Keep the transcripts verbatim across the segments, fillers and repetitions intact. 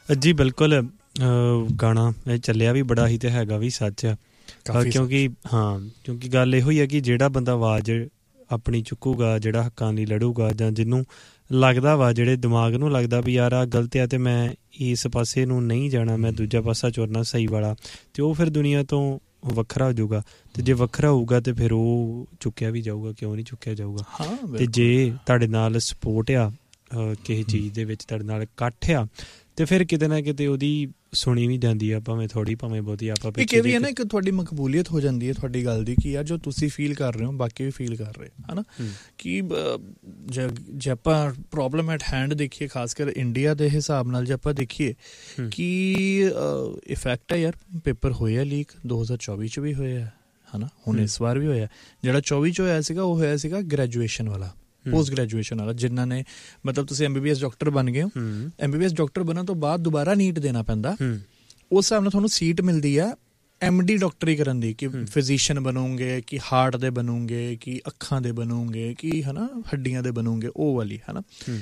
ਜੀ ਬਿਲਕੁਲ, ਗਾਣਾ ਇਹ ਚੱਲਿਆ ਵੀ ਬੜਾ ਹੀ ਤੇ ਹੈਗਾ ਵੀ ਸੱਚ ਆ, ਕਿਉਂਕਿ ਹਾਂ ਕਿਉਂਕਿ ਗੱਲ ਇਹੋ ਹੀ ਹੈ ਕਿ ਜਿਹੜਾ ਬੰਦਾ ਆਵਾਜ਼ ਆਪਣੀ ਚੁੱਕੂਗਾ, ਜਿਹੜਾ ਹੱਕਾਂ ਲਈ ਲੜੂਗਾ, ਜਾਂ ਜਿਹਨੂੰ ਲੱਗਦਾ ਵਾ, ਜਿਹੜੇ ਦਿਮਾਗ ਨੂੰ ਲੱਗਦਾ ਵੀ ਯਾਰ ਆਹ ਗਲਤ ਆ ਅਤੇ ਮੈਂ ਇਸ ਪਾਸੇ ਨੂੰ ਨਹੀਂ ਜਾਣਾ, ਮੈਂ ਦੂਜਾ ਪਾਸਾ ਚੁਣਨਾ ਸਹੀ ਵਾਲਾ, ਅਤੇ ਉਹ ਫਿਰ ਦੁਨੀਆ ਤੋਂ ਵੱਖਰਾ ਹੋ ਜਾਊਗਾ। ਅਤੇ ਜੇ ਵੱਖਰਾ ਹੋਊਗਾ ਤਾਂ ਫਿਰ ਉਹ ਚੁੱਕਿਆ ਵੀ ਜਾਊਗਾ, ਕਿਉਂ ਨਹੀਂ ਚੁੱਕਿਆ ਜਾਊਗਾ। ਅਤੇ ਜੇ ਤੁਹਾਡੇ ਨਾਲ ਸਪੋਰਟ ਆ ਕਿਸੇ ਚੀਜ਼ ਦੇ ਵਿੱਚ, ਤੁਹਾਡੇ ਨਾਲ ਇਕੱਠ ਆ, ਅਤੇ ਫਿਰ ਕਿਤੇ ਨਾ ਕਿਤੇ ਉਹਦੀ ਸੁਣੀ ਵੀ ਜਾਂਦੀ ਆ, ਭਾਵੇਂ ਥੋੜ੍ਹੀ ਭਾਵੇਂ ਬਹੁਤੀ। ਆਪਾਂ ਇੱਕ ਇਹ ਵੀ ਹੈ ਨਾ, ਇੱਕ ਤੁਹਾਡੀ ਮਕਬੂਲੀਅਤ ਹੋ ਜਾਂਦੀ ਹੈ ਤੁਹਾਡੀ ਗੱਲ ਦੀ, ਕਿ ਯਾਰ ਜੋ ਤੁਸੀਂ ਫੀਲ ਕਰ ਰਹੇ ਹੋ ਬਾਕੀ ਵੀ ਫੀਲ ਕਰ ਰਹੇ ਹੈ ਨਾ। ਕਿ ਜੇ ਜੇ ਆਪਾਂ ਪ੍ਰੋਬਲਮ ਐਟ ਹੈਂਡ ਦੇਖੀਏ, ਖਾਸ ਕਰ ਇੰਡੀਆ ਦੇ ਹਿਸਾਬ ਨਾਲ ਜੇ ਆਪਾਂ ਦੇਖੀਏ, ਕਿ ਇਫੈਕਟ ਹੈ ਯਾਰ, ਪੇਪਰ ਹੋਏ ਆ ਲੀਕ, ਦੋ ਹਜ਼ਾਰ ਚੌਵੀ 'ਚ ਵੀ ਹੋਏ ਆ ਹੈ ਨਾ, ਹੁਣ ਇਸ ਵਾਰ ਵੀ ਹੋਇਆ। ਜਿਹੜਾ ਚੌਵੀ 'ਚ ਹੋਇਆ ਸੀਗਾ ਉਹ ਹੋਇਆ ਸੀਗਾ ਗ੍ਰੈਜੂਏਸ਼ਨ ਵਾਲਾ, ਪੋਸਟ ਗ੍ਰੈਜੂਏਸ਼ਨ ਵਾਲਾ, ਜਿਨ੍ਹਾਂ ਨੇ ਮਤਲਬ ਤੁਸੀਂ M B B S doctor ਬਣ ਗਏ ਹੋ, M B B S doctor ਬਣਨ ਤੋਂ ਬਾਅਦ ਦੁਬਾਰਾ ਨੀਟ ਦੇਣਾ ਪੈਂਦਾ, ਉਸ ਹਿਸਾਬ ਨਾਲ ਤੁਹਾਨੂੰ ਸੀਟ ਮਿਲਦੀ ਆ ਐਮ ਡੀ ਡਾਕਟਰੀ ਕਰਨ ਦੀ, ਕਿ ਫਿਜ਼ੀਸ਼ੀਅਨ ਬਣੋਗੇ, ਕਿ ਹਾਰਟ ਦੇ ਬਣੋਗੇ, ਕਿ ਅੱਖਾਂ ਦੇ ਬਣੋਗੇ, ਕਿ ਹੈ ਨਾ ਹੱਡੀਆਂ ਦੇ ਬਣੋਗੇ, ਉਹ ਵਾਲੀ ਹੈ ਨਾ।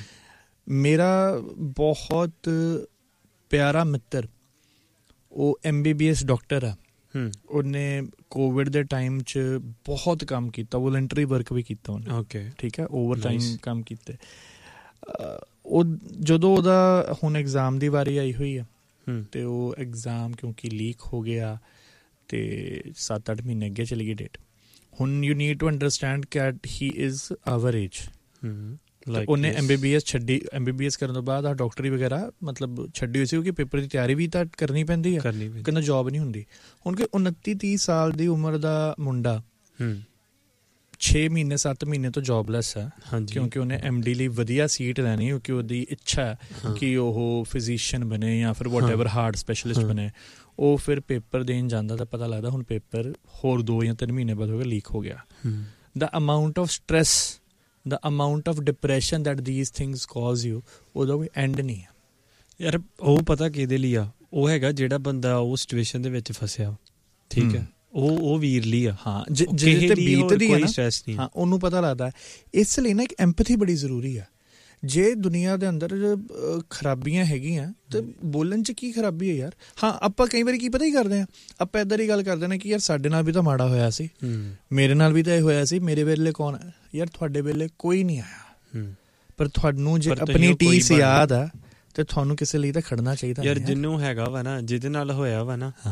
ਮੇਰਾ ਬਹੁਤ ਪਿਆਰਾ ਮਿੱਤਰ ਉਹ M B B S doctor ਆ, ਉਹਨੇ ਕੋਵਿਡ ਦੇ ਟਾਈਮ 'ਚ ਬਹੁਤ ਕੰਮ ਕੀਤਾ, ਵੋਲੰਟਰੀ ਵਰਕ ਵੀ ਕੀਤਾ ਉਹਨੇ। ਓਕੇ, ਠੀਕ ਹੈ, ਓਵਰ ਟਾਈਮ ਕੰਮ ਕੀਤੇ। ਉਹ ਜਦੋਂ ਉਹਦਾ ਹੁਣ ਐਗਜ਼ਾਮ ਦੀ ਵਾਰੀ ਆਈ ਹੋਈ ਆ, ਅਤੇ ਉਹ ਐਗਜ਼ਾਮ ਕਿਉਂਕਿ ਲੀਕ ਹੋ ਗਿਆ ਅਤੇ ਸੱਤ ਅੱਠ ਮਹੀਨੇ ਅੱਗੇ ਚਲੀ ਗਈ ਡੇਟ। ਹੁਣ you need to understand cat he is our age. ਉਹਨੇ ਐਮ ਬੀ ਬੀ ਐਸ ਛੱਡੀ, ਐਮ ਬੀ ਬੀ ਐਸ ਕਰਨ ਤੋਂ ਬਾਅਦ ਆ ਡਾਕਟਰੀ ਵਗੈਰਾ ਮਤਲਬ ਛੱਡੀ ਹੋਈ ਸੀ, ਕਿਉਂਕਿ ਪੇਪਰ ਦੀ ਤਿਆਰੀ ਵੀ ਤਾਂ ਕਰਨੀ ਪੈਂਦੀ ਆ, ਕਹਿੰਦਾ ਜੋਬ ਨਹੀਂ ਹੁੰਦੀ। ਹੁਣ ਕਿ ਉਨੱਤੀ ਤੀਹ ਸਾਲ ਦੀ ਉਮਰ ਦਾ ਮੁੰਡਾ ਛੇ ਮਹੀਨੇ ਸੱਤ ਮਹੀਨੇ ਤੋਂ ਜੋਬਲੈਸ ਹੈ, ਕਿਉਂਕਿ ਉਹਨੇ ਐਮ ਡੀ ਲਈ ਵਧੀਆ ਸੀਟ ਲੈਣੀ, ਕਿਉਂਕਿ ਉਹਦੀ ਇੱਛਾ ਹੈ ਕਿ ਉਹ ਫਿਜ਼ੀਸ਼ੀਅਨ ਬਣੇ ਜਾਂ ਫਿਰ ਵਾਟ ਐਵਰ ਹਾਰਟ ਸਪੈਸ਼ਲਿਸਟ ਬਣੇ। ਉਹ ਫਿਰ ਪੇਪਰ ਦੇਣ ਜਾਂਦਾ ਤਾਂ ਪਤਾ ਲੱਗਦਾ ਹੁਣ ਪੇਪਰ ਹੋਰ ਦੋ ਜਾਂ ਤਿੰਨ ਮਹੀਨੇ ਬਾਅਦ ਹੋ ਗਿਆ ਲੀਕ ਹੋ ਗਿਆ। ਦਾ amount of stress, the amount of depression that these things cause you, ਉਹਦਾ ਕੋਈ ਐਂਡ ਨਹੀਂ ਹੈ ਯਾਰ। ਉਹ ਪਤਾ ਕਿਹਦੇ ਲਈ ਆ, ਉਹ ਹੈਗਾ ਜਿਹੜਾ ਬੰਦਾ ਉਹ ਸਿਚੁਏਸ਼ਨ ਦੇ ਵਿੱਚ ਫਸਿਆ, ਠੀਕ ਹੈ, ਉਹ ਉਹ ਵੀਰ ਲਈ ਆ। ਹਾਂ, ਜਿਹਦੇ ਤੇ ਬੀਤਦੀ ਹੈ ਨਾ, ਹਾਂ, ਉਹਨੂੰ ਪਤਾ ਲੱਗਦਾ। ਇਸ ਲਈ ਨਾ ਇੱਕ ਐਂਪਥੀ ਬੜੀ ਜ਼ਰੂਰੀ ਆ। ਜੇ ਦੁਨੀਆ ਦੇ ਅੰਦਰ ਖਰਾਬੀਆਂ ਹੈਗੀਆਂ ਤਾਂ ਬੋਲਣ 'ਚ ਕੀ ਖਰਾਬੀ ਹੈ ਯਾਰ। ਹਾਂ, ਆਪਾਂ ਕਈ ਵਾਰੀ ਕੀ ਪਤਾ ਹੀ ਕਰਦੇ ਹਾਂ, ਆਪਾਂ ਇੱਦਾਂ ਦੀ ਗੱਲ ਕਰਦੇ ਨੇ ਕਿ ਯਾਰ ਸਾਡੇ ਨਾਲ ਵੀ ਤਾਂ ਮਾੜਾ ਹੋਇਆ ਸੀ, ਮੇਰੇ ਨਾਲ ਵੀ ਤਾਂ ਇਹ ਹੋਇਆ ਸੀ, ਮੇਰੇ ਵੇਲੇ ਕੌਣ ਹੈ ਯਾਰ, ਤੁਹਾਡੇ ਵੇਲੇ ਕੋਈ ਨਹੀਂ ਆਇਆ, ਪਰ ਤੁਹਾਨੂੰ ਜੇ ਆਪਣੀ ਟੀਸ ਯਾਦ ਆ ਤੇ ਤੁਹਾਨੂੰ ਕਿਸੇ ਲਈ ਤਾਂ ਖੜਨਾ ਚਾਹੀਦਾ ਯਾਰ। ਜਿਹਨੂੰ ਹੈਗਾ ਵਾ ਨਾ, ਜਿਹਦੇ ਨਾਲ ਹੋਇਆ ਵਾ ਨਾ,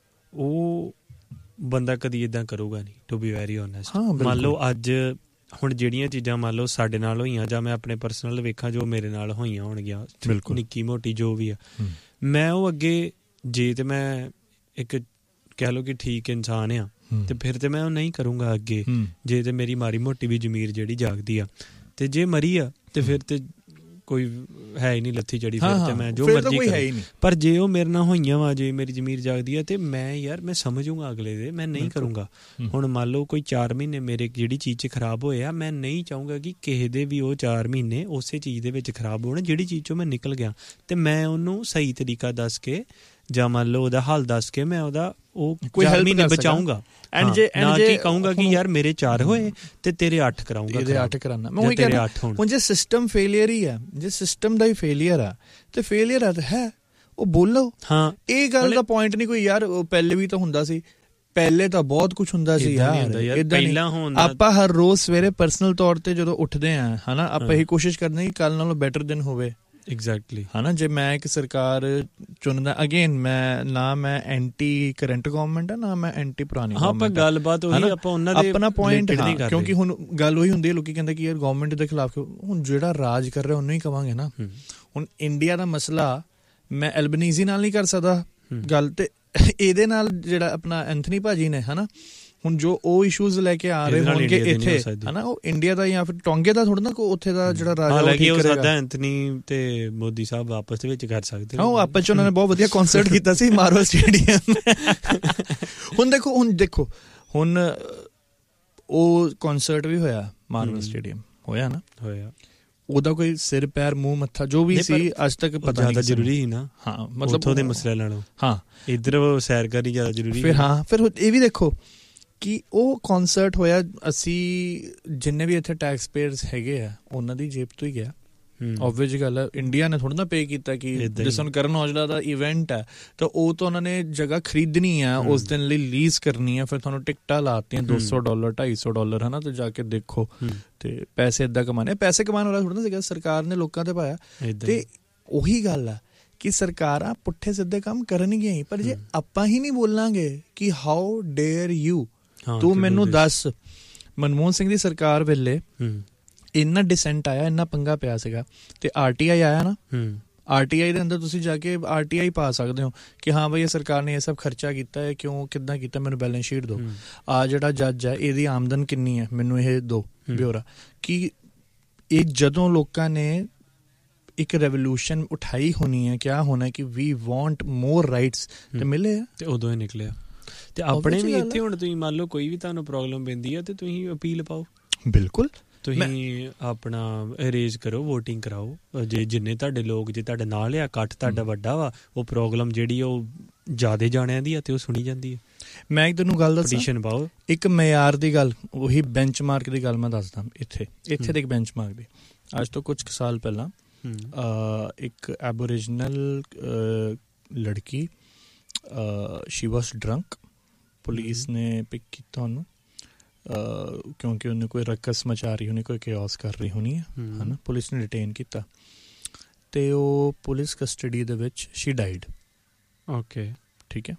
ਉਹ ਬੰਦਾ ਕਦੀ ਇੱਦਾਂ ਕਰੂਗਾ ਨਹੀਂ, ਟੂ ਬੀ ਵੈਰੀ ਓਨੈਸਟ। ਮੰਨ ਲਓ ਅੱਜ ਹੁਣ ਜਿਹੜੀਆਂ ਚੀਜ਼ਾਂ ਮੰਨ ਲਓ ਸਾਡੇ ਨਾਲ ਹੋਈਆਂ, ਜਾਂ ਮੈਂ ਆਪਣੇ ਪਰਸਨਲ ਵੇਖਾਂ ਜੋ ਮੇਰੇ ਨਾਲ ਹੋਈਆਂ ਹੋਣਗੀਆਂ, ਨਿੱਕੀ ਮੋਟੀ ਜੋ ਵੀ ਆ, ਮੈਂ ਉਹ ਅੱਗੇ ਜੇ ਤੇ ਮੈਂ ਇੱਕ ਕਹਿ ਲਓ ਕਿ ਠੀਕ ਇਨਸਾਨ ਆ, ਤੇ ਫਿਰ ਤੇ ਮੈਂ ਉਹ ਨਹੀਂ ਕਰੂੰਗਾ ਅੱਗੇ, ਜੇ ਤੇ ਮੇਰੀ ਮਾੜੀ ਮੋਟੀ ਵੀ ਜ਼ਮੀਰ ਜਿਹੜੀ ਜਾਗਦੀ ਆ। ਤੇ ਜੇ ਮਰੀ ਆ ਤੇ ਫਿਰ ਤੇ ਕੋਈ ਹੈ ਹੀ ਨਹੀਂ ਲੱਥੀ ਚੜੀ, ਫਿਰ ਤੇ ਮੈਂ ਜੋ ਮਰਜ਼ੀ ਕਰਾਂ। ਪਰ ਜੇ ਉਹ ਮੇਰੇ ਨਾਲ ਹੋਈਆਂ ਵਾ, ਜੇ ਮੇਰੀ ਜ਼ਮੀਰ ਜਾਗਦੀ ਆ, ਤੇ ਮੈਂ ਯਾਰ ਮੈਂ ਸਮਝੂੰਗਾ ਅਗਲੇ ਦੇ, ਮੈਂ ਨਹੀਂ ਕਰੂੰਗਾ। ਹੁਣ ਮੰਨ ਲਓ ਕੋਈ ਚਾਰ ਮਹੀਨੇ ਮੇਰੇ ਜਿਹੜੀ ਚੀਜ਼ 'ਚ ਖਰਾਬ ਹੋਏ ਆ, ਮੈਂ ਨਹੀਂ ਚਾਹੂੰਗਾ ਕਿ ਕਿਸੇ ਦੇ ਵੀ ਉਹ ਚਾਰ ਮਹੀਨੇ ਉਸੇ ਚੀਜ਼ ਦੇ ਵਿੱਚ ਖਰਾਬ ਹੋਣ ਜਿਹੜੀ ਚੀਜ਼ 'ਚੋਂ ਮੈਂ ਨਿਕਲ ਗਿਆ। ਤੇ ਮੈਂ ਉਹਨੂੰ ਸਹੀ ਤਰੀਕਾ ਦੱਸ ਕੇ, ਜਾਂ ਮੰਨ ਲਓ ਉਹਦਾ ਹੱਲ ਦੱਸ ਕੇ, ਮੈਂ ਉਹਦਾ ਉਹ ਕੋਈ ਮਹੀਨੇ ਬਚਾਊਂਗਾ। ਨਾ ਕਿ ਕਹੂੰਗਾ ਕਿ ਯਾਰ ਮੇਰੇ ਚਾਰ ਹੋਏ ਤੇ ਤੇਰੇ ਅੱਠ ਕਰਾਊਂਗਾ, ਇਹਦੇ ਅੱਠ ਕਰਾਉਣਾ ਮੈਂ ਉਹੀ ਕਹਿਣਾ। ਹੁਣ ਜੇ ਸਿਸਟਮ ਫੇਲੀਅਰ ਹੀ ਆ, ਜੇ ਸਿਸਟਮ ਦਾ ਹੀ ਫੇਲੀਅਰ ਆ ਤੇ ਫੇਲੀਅਰ ਆ ਤਾਂ ਹੈ, ਉਹ ਬੋਲੋ। ਹਾਂ, ਇਹ ਗੱਲ ਦਾ ਪੁਆਇੰਟ ਨਹੀਂ ਕੋਈ ਯਾਰ ਪਹਿਲੇ ਵੀ ਤਾਂ ਹੁੰਦਾ ਸੀ, ਪਹਿਲੇ ਤਾਂ ਬਹੁਤ ਕੁਛ ਹੁੰਦਾ ਸੀ ਯਾਰ। ਪਹਿਲਾਂ ਆਪਾਂ ਹਰ ਰੋਜ਼ ਸਵੇਰੇ ਪਰਸਨਲ ਤੌਰ ਤੇ ਜਦੋਂ ਉੱਠਦੇ ਹਾਂ ਹੈ ਨਾ, ਆਪਾਂ ਇਹੀ ਕੋਸ਼ਿਸ਼ ਕਰਦੇ ਕਿ ਕੱਲ੍ਹ ਨਾਲੋਂ ਬੈਟਰ ਦਿਨ ਹੋਵੇ। ਐਗਜ਼ੈਕਟਲੀ ਹੈ ਨਾ। ਜੇ ਮੈਂ ਇੱਕ ਸਰਕਾਰ ਚੁਣਦਾ, ਅਗੇਨ ਮੈਂ ਨਾ ਮੈਂ ਐਂਟੀ ਕਰੰਟ ਗਵਰਨਮੈਂਟ ਆ, ਨਾ ਮੈਂ ਐਂਟੀ ਪੁਰਾਣੀ ਗਵਰਨਮੈਂਟ। ਗੱਲਬਾਤ ਆਪਣਾ ਪੁਆਇੰਟ, ਕਿਉਂਕਿ ਹੁਣ ਗੱਲ ਉਹੀ ਹੁੰਦੀ ਹੈ, ਲੋਕੀ ਕਹਿੰਦੇ ਕਿ ਯਾਰ ਗਵਰਨਮੈਂਟ ਦੇ ਖਿਲਾਫ। ਹੁਣ ਜਿਹੜਾ ਰਾਜ ਕਰ ਰਿਹਾ ਉਹਨੂੰ ਹੀ ਕਵਾਂਗੇ ਨਾ। ਹੁਣ ਇੰਡੀਆ ਦਾ ਮਸਲਾ ਮੈਂ ਐਲਬਨੀਜ਼ੀ ਨਾਲ ਨਹੀਂ ਕਰ ਸਕਦਾ ਗੱਲ, ਤੇ ਇਹਦੇ ਨਾਲ ਜਿਹੜਾ ਆਪਣਾ ਐਂਥਨੀ ਭਾਜੀ ਨੇ ਹੈ ਨਾ, ਹੁਣ ਜੋ ਉਹ ਇਸ਼ੂਜ਼ ਲੈ ਕੇ ਆ ਰਹੇ ਹੋਣਗੇ ਇੱਥੇ ਹੈ ਨਾ, ਉਹ ਇੰਡੀਆ ਦਾ ਜਾਂ ਫਿਰ ਟੋਂਗੇ ਦਾ ਥੋੜ੍ਹਾ ਨਾ ਉੱਥੇ ਦਾ ਜਿਹੜਾ ਰਾਜਾ ਐਂਥਨੀ ਤੇ ਮੋਦੀ ਸਾਹਿਬ ਆਪਸ ਦੇ ਵਿੱਚ ਕਰ ਸਕਦੇ। ਹਾਂ, ਉਹ ਆਪਸ ਚ ਉਹਨਾਂ ਨੇ ਬਹੁਤ ਵਧੀਆ ਕਨਸਰਟ ਕੀਤਾ ਸੀ ਮਾਰਵਲ ਸਟੇਡੀਅਮ। ਹੁਣ ਦੇਖੋ ਹੁਣ ਦੇਖੋ ਹੁਣ ਉਹ ਕਨਸਰਟ ਵੀ ਹੋਇਆ, ਮਾਰਵਲ ਸਟੇਡੀਅਮ ਹੋਇਆ ਨਾ, ਹੋਇਆ। ਉਹਦਾ ਕੋਈ ਸਿਰ ਪੈਰ ਮੂੰਹ ਮੱਥਾ ਜੋ ਵੀ ਸੀ ਅੱਜ ਤੱਕ ਪਤਾ ਨਹੀਂ ਜ਼ਰੂਰੀ ਸੀ ਨਾ। ਹਾਂ, ਮਤਲਬ ਉੱਥੋਂ ਦੇ ਮਸਲੇ ਨਾਲੋਂ ਹਾਂ ਇੱਧਰ ਸੈਰ ਕਰਨੀ ਜ਼ਿਆਦਾ ਜ਼ਰੂਰੀ। ਫਿਰ ਹਾਂ, ਫਿਰ ਇਹ ਵੀ ਦੇਖੋ ਕਿ ਉਹ ਕਨਸਰਟ ਹੋਇਆ, ਅਸੀਂ ਜਿੰਨੇ ਵੀ ਇੱਥੇ ਟੈਕਸ ਪੇਅਰਸ ਹੈਗੇ ਆ ਉਹਨਾਂ ਦੀ ਜੇਬ ਤੋਂ ਹੀ ਗਿਆ। ਓਬਵੀਅਸ ਗੱਲ ਹੈ। ਇੰਡੀਆ ਨੇ ਥੋੜ੍ਹਾ ਨਾ ਪੇ ਕੀਤਾ ਕਿ ਜਿਸ ਨੂੰ ਕਰਨ ਔਜਲਾ ਦਾ ਇਵੈਂਟ ਹੈ ਤਾਂ ਉਹ ਤਾਂ ਉਹਨਾਂ ਨੇ ਜਗ੍ਹਾ ਖਰੀਦਣੀ ਹੈ, ਉਸ ਦਿਨ ਲਈ ਲੀਜ਼ ਕਰਨੀ ਹੈ, ਫਿਰ ਤੁਹਾਨੂੰ ਟਿਕਟਾਂ ਲਾਤੀਆਂ ਦੋ ਸੌ ਡਾਲਰ ਢਾਈ ਸੌ ਡਾਲਰ ਹੈ ਨਾ, ਤੇ ਜਾ ਕੇ ਦੇਖੋ ਤੇ ਪੈਸੇ ਇੱਦਾਂ ਕਮਾਣੇ। ਪੈਸੇ ਕਮਾਉਣ ਵਾਲਾ ਥੋੜ੍ਹਾ ਨਾ ਸੀਗਾ, ਸਰਕਾਰ ਨੇ ਲੋਕਾਂ ਤੇ ਪਾਇਆ। ਤੇ ਉਹੀ ਗੱਲ ਹੈ ਕਿ ਸਰਕਾਰਾਂ ਪੁੱਠੇ ਸਿੱਧੇ ਕੰਮ ਕਰਨਗੀਆਂ ਹੀ, ਪਰ ਜੇ ਆਪਾਂ ਹੀ ਨਹੀਂ ਬੋਲਾਂਗੇ ਕਿ ਹਾਊ ਡੇਅਰ ਯੂ, ਤੂੰ ਮੈਨੂੰ ਦੱਸ। ਮਨਮੋਹਨ ਸਿੰਘ ਦੀ ਸਰਕਾਰ ਵੇਲੇ ਇੰਨਾ ਡਿਸੈਂਟ ਆਇਆ, ਇੰਨਾ ਪੰਗਾ ਪਿਆ ਸੀਗਾ, ਤੇ ਆਰ ਟੀ ਆਈ ਆਇਆ ਨਾ, ਆਰ ਟੀ ਆਈ ਦੇ ਅੰਦਰ ਤੁਸੀਂ ਜਾ ਕੇ ਆਰ ਟੀ ਆਈ ਪਾ ਸਕਦੇ ਹੋ ਕਿ ਹਾਂ ਬਈ ਇਹ ਸਰਕਾਰ ਨੇ ਇਹ ਸਭ ਖਰਚਾ ਕੀਤਾ ਹੈ, ਕਿਉਂ ਕਿੱਦਾਂ ਕੀਤਾ, ਮੈਨੂੰ ਬੈਲੈਂਸ ਸ਼ੀਟ ਦਿਓ। ਆ ਜਿਹੜਾ ਜੱਜ ਹੈ ਇਹਦੀ ਆਮਦਨ ਕਿੰਨੀ ਹੈ, ਮੈਨੂੰ ਇਹ ਦਿਓ ਬਿਊਰਾ। ਕਿ ਇਹ ਜਦੋਂ ਲੋਕਾਂ ਨੇ ਇੱਕ ਰੈਵੋਲੂਸ਼ਨ ਉਠਾਈ ਹੋਣੀ ਹੈ, ਕਿਆ ਹੋਣਾ ਕਿ ਵੀ ਵਾਂਟ ਮੋਰ ਰਾਈਟਸ, ਤੇ ਮਿਲੇ ਆ, ਤੇ ਉਦੋਂ ਹੀ ਨਿਕਲਿਆ। ਤੇ ਆਪਣੇ ਵੀ ਇੱਥੇ ਹੁਣ ਤੁਸੀਂ ਮੰਨ ਲਓ ਕੋਈ ਵੀ ਤੁਹਾਨੂੰ ਪ੍ਰੋਬਲਮ ਪੈਂਦੀ ਹੈ ਤੇ ਤੁਸੀਂ ਅਪੀਲ ਪਾਓ। ਬਿਲਕੁਲ, ਤੁਸੀਂ ਆਪਣਾ ਅਰੇਂਜ ਕਰੋ, ਵੋਟਿੰਗ ਕਰਾਓ। ਜੇ ਜਿੰਨੇ ਤੁਹਾਡੇ ਲੋਕ ਜੇ ਤੁਹਾਡੇ ਨਾਲ ਆ, ਇਕੱਠ ਤੁਹਾਡਾ ਵੱਡਾ ਵਾ, ਉਹ ਪ੍ਰੋਬਲਮ ਜਿਹੜੀ ਉਹ ਜ਼ਿਆਦਾ ਜਾਣਿਆਂ ਦੀ ਆ ਤੇ ਉਹ ਸੁਣੀ ਜਾਂਦੀ ਹੈ। ਮੈਂ ਤੈਨੂੰ ਗੱਲ ਦੱਸਾਂ, ਪਟੀਸ਼ਨ ਪਾਓ। ਇੱਕ ਮਿਆਰ ਦੀ ਗੱਲ, ਉਹੀ ਬੈਂਚਮਾਰਕ ਦੀ ਗੱਲ ਮੈਂ ਦੱਸਦਾ। ਇੱਥੇ ਇੱਥੇ ਦੇ ਇੱਕ ਬੈਂਚਮਾਰਕ ਦੀ, ਅੱਜ ਤੋਂ ਕੁਛ ਸਾਲ ਪਹਿਲਾਂ ਇੱਕ ਐਬੋਰੀਜਨਲ ਲੜਕੀ, ਸ਼ੀ ਵਾਸ ਡਰੰਕ, ਪੁਲਿਸ ਨੇ ਪਿਕ ਕੀਤਾ ਉਹਨੂੰ ਕਿਉਂਕਿ ਉਹਨੇ ਕੋਈ ਰਕਸ ਮਚਾ ਰਹੀ ਹੋਣੀ, ਕੋਈ ਕਿਓਸ ਕਰ ਰਹੀ ਹੋਣੀ ਹੈ ਹੈ ਨਾ। ਪੁਲਿਸ ਨੇ ਡਿਟੇਨ ਕੀਤਾ ਤੇ ਉਹ ਪੁਲਿਸ ਕਸਟਡੀ ਦੇ ਵਿੱਚ ਸ਼ੀ ਡਾਈਡ। ਓਕੇ, ਠੀਕ ਹੈ।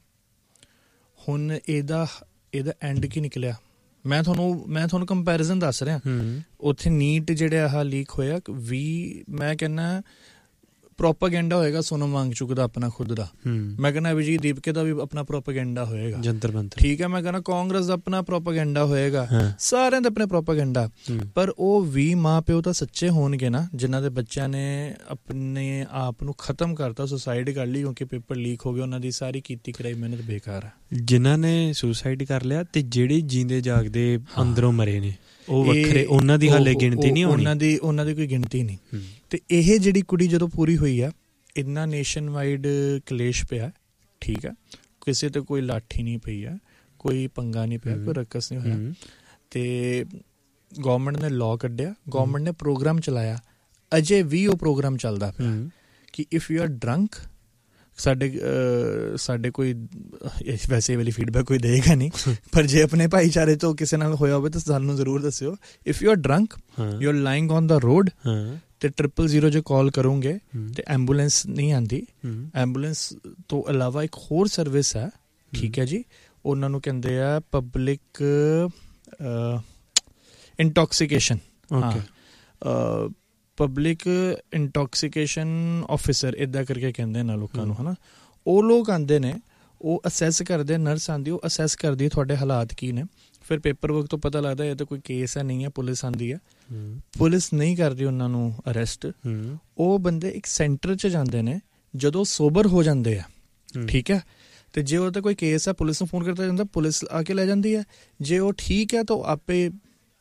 ਹੁਣ ਇਹਦਾ ਇਹਦਾ ਐਂਡ ਕੀ ਨਿਕਲਿਆ? ਮੈਂ ਤੁਹਾਨੂੰ ਮੈਂ ਤੁਹਾਨੂੰ ਕੰਪੈਰੀਜ਼ਨ ਦੱਸ ਰਿਹਾ। ਉੱਥੇ ਨੀਟ ਜਿਹੜੇ ਆਹ ਲੀਕ ਹੋਇਆ ਵੀ, ਮੈਂ ਕਹਿੰਦਾ ਪ੍ਰੋਪਾਗੈਂਡਾ ਹੋਏਗਾ ਸੋਨਮ ਵਾਂਗਚੁਕ ਦਾ ਆਪਣਾ ਖੁਦ ਦਾ। ਮੈਂ ਕਹਿੰਦਾ ਅਭਿਜੀਤ ਦੀਪਕੇ ਦਾ ਵੀ ਆਪਣਾ ਪ੍ਰੋਪਾਗੈਂਡਾ ਹੋਏਗਾ, ਜੰਤਰ ਮੰਤਰ, ਠੀਕ ਹੈ। ਮੈਂ ਕਹਿੰਦਾ ਕਾਂਗਰਸ ਦਾ ਆਪਣਾ ਪ੍ਰੋਪਾਗੈਂਡਾ ਹੋਏਗਾ, ਸਾਰਿਆਂ ਦੇ ਆਪਣੇ ਪ੍ਰੋਪਾਗੈਂਡਾ। ਪਰ ਉਹ ਵੀ ਮਾਂ ਪਿਓ ਤਾਂ ਸੱਚੇ ਹੋਣਗੇ ਨਾ, ਜਿਨ੍ਹਾਂ ਦੇ ਬੱਚਿਆਂ ਨੇ ਆਪਣੇ ਆਪ ਨੂੰ ਖਤਮ ਕਰਤਾ, ਸੁਸਾਈਡ ਕਰ ਲਈ ਕਿਉਂਕਿ ਪੇਪਰ ਲੀਕ ਹੋ ਗਏ। ਉਹਨਾਂ ਦੀ ਸਾਰੀ ਕੀਤੀ ਕਰਾਈ ਮਿਹਨਤ ਬੇਕਾਰ ਹੈ। ਜਿਨ੍ਹਾਂ ਨੇ ਸੁਸਾਈਡ ਕਰ ਲਿਆ ਤੇ ਜਿਹੜੇ ਜੀਂਦੇ ਜਾਗਦੇ ਅੰਦਰੋਂ ਮਰੇ ਨੇ ਉਹ ਵੱਖਰੇ, ਉਹਨਾਂ ਦੀ ਹਾਲੇ ਗਿਣਤੀ ਨਹੀਂ ਹੋਣੀ, ਉਹਨਾਂ ਦੀ ਉਹਨਾਂ ਦੀ ਕੋਈ ਗਿਣਤੀ ਨਹੀਂ। ਤੇ ਇਹ ਜਿਹੜੀ ਕੁੜੀ ਜਦੋਂ ਪੂਰੀ ਹੋਈ ਆ, ਇੰਨਾ ਨੇਸ਼ਨ ਵਾਈਡ ਕਲੇਸ਼ ਪਿਆ, ਠੀਕ ਆ, ਕਿਸੇ ਤੇ ਕੋਈ ਲਾਠੀ ਨਹੀਂ ਪਈ ਆ, ਕੋਈ ਪੰਗਾ ਨਹੀਂ ਪਿਆ, ਕੋਈ ਰਕਸ ਨਹੀਂ ਹੋਇਆ। ਤੇ ਗੌਰਮੈਂਟ ਨੇ ਲਾਅ ਕੱਢਿਆ, ਗੌਰਮੈਂਟ ਨੇ ਪ੍ਰੋਗਰਾਮ ਚਲਾਇਆ, ਅਜੇ ਵੀ ਉਹ ਪ੍ਰੋਗਰਾਮ ਚੱਲਦਾ ਪਿਆ ਕਿ ਇਫ ਯੂ ਆਰ ਡਰੰਕ, ਸਾਡੇ ਸਾਡੇ ਕੋਈ ਵੈਸੇ ਵਾਲੀ ਫੀਡਬੈਕ ਕੋਈ ਦੇਗਾ ਨਹੀਂ, ਪਰ ਜੇ ਆਪਣੇ ਭਾਈਚਾਰੇ ਤੋਂ ਕਿਸੇ ਨਾਲ ਹੋਇਆ ਹੋਵੇ ਤਾਂ ਸਾਨੂੰ ਜ਼ਰੂਰ ਦੱਸਿਓ। If you are drunk, you are lying on the road, ਤੇ ਟ੍ਰਿਪਲ ਜ਼ੀਰੋ ਜੇ ਕਾਲ ਕਰੋਗੇ ਤੇ ਐਂਬੂਲੈਂਸ ਨਹੀਂ ਆਉਂਦੀ। ਐਂਬੂਲੈਂਸ ਤੋਂ ਇਲਾਵਾ ਇੱਕ ਹੋਰ ਸਰਵਿਸ ਹੈ, ਠੀਕ ਹੈ ਜੀ, ਉਹਨਾਂ ਨੂੰ ਕਹਿੰਦੇ ਆ ਪਬਲਿਕ ਇੰਟੌਕਸੀਕੇਸ਼ਨ, ਪਬਲਿਕ ਇੰਟੌਕਸੀਕੇਸ਼ਨ ਆਫਿਸਰ, ਇੱਦਾਂ ਕਰਕੇ ਕਹਿੰਦੇ ਨਾ ਲੋਕਾਂ ਨੂੰ, ਹੈ ਨਾ। ਉਹ ਲੋਕ ਆਉਂਦੇ ਨੇ, ਉਹ ਅਸੈਸ ਕਰਦੇ, ਨਰਸ ਆਉਂਦੀ, ਉਹ ਅਸੈਸ ਕਰਦੀ ਹੈ ਤੁਹਾਡੇ ਹਾਲਾਤ ਕੀ ਨੇ। ਫਿਰ ਪੇਪਰ ਵਰਕ ਤੋਂ ਪਤਾ ਲੱਗਦਾ ਇਹ ਤਾਂ ਕੋਈ ਕੇਸ ਹੈ ਨਹੀਂ ਹੈ, ਪੁਲਿਸ ਆਉਂਦੀ ਹੈ, ਪੁਲਿਸ ਨਹੀਂ ਕਰਦੀ ਉਹਨਾਂ ਨੂੰ ਅਰੈਸਟ। ਉਹ ਬੰਦੇ ਇੱਕ ਸੈਂਟਰ 'ਚ ਜਾਂਦੇ ਨੇ ਜਦੋਂ ਸੋਬਰ ਹੋ ਜਾਂਦੇ ਆ, ਠੀਕ ਹੈ। ਤੇ ਜੇ ਉਹ ਤਾਂ ਕੋਈ ਕੇਸ ਹੈ, ਪੁਲਿਸ ਨੂੰ ਫੋਨ ਕਰਤਾ ਜਾਂਦਾ, ਪੁਲਿਸ ਆ ਕੇ ਲੈ ਜਾਂਦੀ ਹੈ। ਜੇ ਉਹ ਠੀਕ ਹੈ ਤਾਂ ਆਪੇ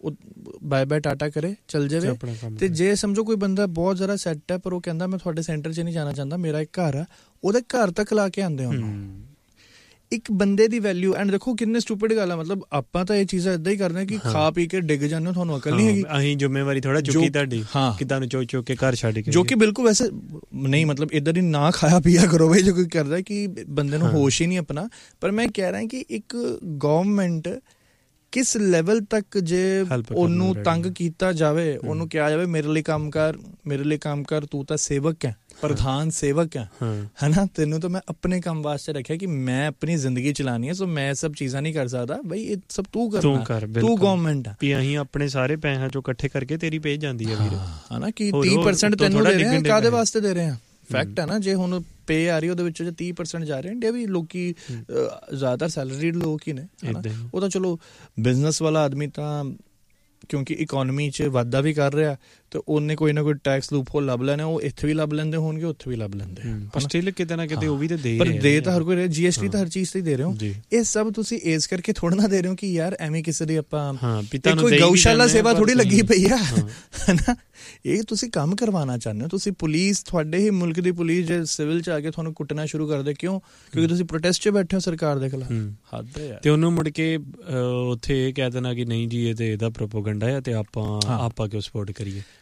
ਬਾਏ ਬਾਏ ਟਾਟਾ ਕਰੇ, ਚੱਲ ਜਾਵੇ। ਤੇ ਜੇ ਸਮਝੋ ਕੋਈ ਬੰਦਾ ਬਹੁਤ ਜ਼ਿਆਦਾ ਸੈੱਟ ਹੈ, ਪਰ ਉਹ ਕਹਿੰਦਾ ਮੈਂ ਤੁਹਾਡੇ ਸੈਂਟਰ 'ਚ ਨਹੀਂ ਜਾਣਾ ਚਾਹੁੰਦਾ, ਮੇਰਾ ਇੱਕ ਘਰ ਆ, ਉਹਦੇ ਘਰ ਤੱਕ ਲਾ ਕੇ ਆਉਂਦੇ ਉਹਨੂੰ। ਇੱਕ ਬੰਦੇ ਦੀ ਵੈਲਿਊ, ਐਂਡ ਦੇਖੋ ਕਿੰਨੇ ਸਟੂਪਿਡ ਗੱਲ ਆ, ਮਤਲਬ ਆਪਾਂ ਤਾਂ ਇਹ ਚੀਜ਼ਾਂ ਏਦਾਂ ਹੀ ਕਰਦੇ ਕਿ ਖਾ ਪੀ ਕੇ ਡਿੱਗ ਜਾਂਦੇ ਹੋ, ਤੁਹਾਨੂੰ ਅਕਲ ਨਹੀਂ ਹੈਗੀ। ਅਸੀਂ ਜ਼ਿੰਮੇਵਾਰੀ ਥੋੜਾ ਚੁੱਕੀ ਤੁਹਾਡੀ, ਕਿ ਤੁਹਾਨੂੰ ਚੁੱਕ ਚੁੱਕ ਕੇ ਘਰ ਛੱਡ ਕੇ, ਜੋ ਕਿ ਬਿਲਕੁਲ ਵੈਸੇ ਨਹੀਂ, ਮਤਲਬ ਇੱਦਾਂ ਦੀ ਨਾ ਖਾਇਆ ਪੀਆ ਕਰੋ ਬਈ, ਜੋ ਕੋਈ ਕਰਦਾ ਕਿ ਬੰਦੇ ਨੂੰ ਹੋਸ਼ ਹੀ ਨਹੀਂ ਆਪਣਾ। ਪਰ ਮੈਂ ਕਹਿ ਰਿਹਾ ਕਿ ਇੱਕ ਗੌਰਮੈਂਟ ਕਿਸ ਲੈਵਲ ਤੱਕ ਜੇ ਉਹਨੂੰ ਤੰਗ ਕੀਤਾ ਜਾਵੇ, ਉਹਨੂੰ ਕਿਹਾ ਜਾਵੇ ਮੇਰੇ ਲਈ ਕੰਮ ਕਰ, ਮੇਰੇ ਲਈ ਕੰਮ ਕਰ, ਤੂੰ ਤਾਂ ਸੇਵਕ ਹੈ, ਪ੍ਰਧਾਨ ਸੇਵਕ ਹੈ, ਹੈ ਨਾ, ਤੈਨੂੰ ਤਾਂ ਮੈਂ ਆਪਣੇ ਕੰਮ ਵਾਸਤੇ ਰੱਖਿਆ ਕਿ ਮੈਂ ਆਪਣੀ ਜ਼ਿੰਦਗੀ ਚਲਾਉਣੀ ਹੈ, ਸੋ ਮੈਂ ਸਭ ਚੀਜ਼ਾਂ ਨਹੀਂ ਕਰ ਸਕਦਾ ਬਈ, ਇਹ ਸਭ ਤੂੰ ਕਰਨਾ, ਤੂੰ ਗੌਰਮੈਂਟ ਆ। ਅਸੀਂ ਆਪਣੇ ਸਾਰੇ ਪੈਸਿਆਂ ਚੋਂ ਇਕੱਠੇ ਕਰਕੇ ਤੇਰੀ ਭੇਜ ਜਾਂਦੀ ਹੈ ਵੀਰ, ਹੈ ਨਾ, ਕਿ ਤੀਹ ਪਰਸੈਂਟ ਤੈਨੂੰ ਦੇ ਰਹੇ ਆ, ਕਾਹਦੇ ਵਾਸਤੇ ਦੇ ਰਹੇ ਆ? ਫੈਕਟ ਹੈ ਨਾ, ਜੇ ਹੁਣ ਪੇ ਆ ਰਹੀ ਉਹਦੇ ਵਿੱਚੋਂ ਜੇ ਤੀਹ ਪਰਸੈਂਟ ਜਾ ਰਹੇ ਇੰਡੀਆ ਵੀ ਲੋਕੀ ਜ਼ਿਆਦਾਤਰ ਸੈਲਰੀਡ ਲੋਕ ਹੀ ਨੇ, ਉਹ ਤਾਂ ਚਲੋ ਬਿਜ਼ਨਸ ਵਾਲਾ ਆਦਮੀ ਤਾਂ ਕਿਉਂਕਿ ਇਕੋਨਮੀ 'ਚ ਵਾਧਾ ਵੀ ਕਰ ਰਿਹਾ ਤੇ ਉਹਨੇ ਕੋਈ ਨਾ ਕੋਈ ਟੈਕਸ ਲੂਪਹੋਲ ਲੱਭ ਲੈਣਾ, ਉਹ ਇੱਥੇ ਵੀ ਲੱਭ ਲੈਂਦੇ ਹੋਣਗੇ, ਉੱਥੇ ਵੀ ਲੱਭ ਲੈਂਦੇ, ਪਰ ਸਟਿਲ ਕਿਤੇ ਨਾ ਕਿਤੇ ਉਹ ਵੀ ਤਾਂ ਦੇ, ਪਰ ਦੇ ਤਾਂ ਹਰ ਕੋਈ ਰਿਹਾ। ਜੀਐਸਟੀ ਤਾਂ ਹਰ ਚੀਜ਼ ਤੇ ਹੀ ਦੇ ਰਹੇ ਹੋ, ਇਹ ਸਭ ਤੁਸੀਂ ਇਸ ਕਰਕੇ ਥੋੜਾ ਨਾ ਦੇ ਰਹੇ ਹੋ ਕਿ ਯਾਰ ਐਵੇਂ ਕਿਸੇ ਦੀ ਆਪਾਂ ਕੋਈ ਗਊਸ਼ਾਲਾ ਸੇਵਾ ਥੋੜੀ ਲੱਗੀ ਪਈ ਆ, ਹਨਾ। ਇਹ ਤੁਸੀਂ ਕੰਮ ਕਰਵਾਉਣਾ ਚਾਹੁੰਦੇ ਹੋ, ਤੁਸੀਂ ਪੁਲਿਸ, ਤੁਹਾਡੇ ਹੀ ਮੁਲਕ ਦੀ ਪੁਲਿਸ ਜੇ ਸਿਵਲ 'ਚ ਆ ਕੇ ਤੁਹਾਨੂੰ ਕੁੱਟਣਾ ਸ਼ੁਰੂ ਕਰ ਦੇ, ਕਿਉਂ? ਕਿਉਂਕਿ ਤੁਸੀਂ ਪ੍ਰੋਟੈਸਟ 'ਚ ਬੈਠੇ ਹੋ ਸਰਕਾਰ ਦੇ ਖਿਲਾਫ। ਹੱਦ ਹੈ। ਤੇ ਉਹਨੂੰ ਮੁੜ ਕੇ ਉੱਥੇ ਇਹ ਕਹਿ ਦੇਣਾ ਕਿ ਨਹੀਂ ਜੀ ਇਹ ਤੇ ਇਹਦਾ ਪ੍ਰੋਪੋਗੰਡਾ ਆ ਤੇ ਆਪਾਂ ਆਪਾਂ ਕਿਉਂ ਸਪੋਰਟ ਕਰੀਏ।